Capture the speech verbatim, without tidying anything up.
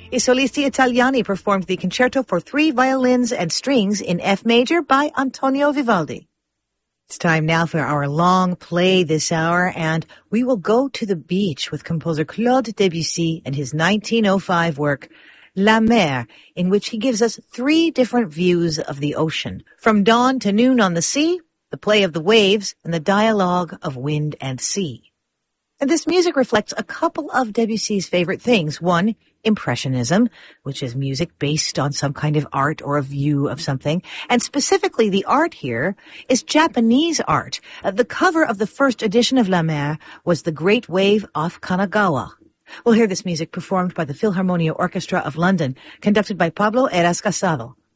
I Solisti Italiani performed the concerto for three violins and strings in F major by Antonio Vivaldi. It's time now for our long play this hour, and we will go to the beach with composer Claude Debussy and his nineteen oh five work, La Mer, in which he gives us three different views of the ocean. From dawn to noon on the sea, the play of the waves, and the dialogue of wind and sea. And this music reflects a couple of Debussy's favorite things. One, Impressionism, which is music based on some kind of art or a view of something. And specifically, the art here is Japanese art. Uh, the cover of the first edition of La Mer was The Great Wave off Kanagawa. We'll hear this music performed by the Philharmonia Orchestra of London, conducted by Pablo Heras Casado.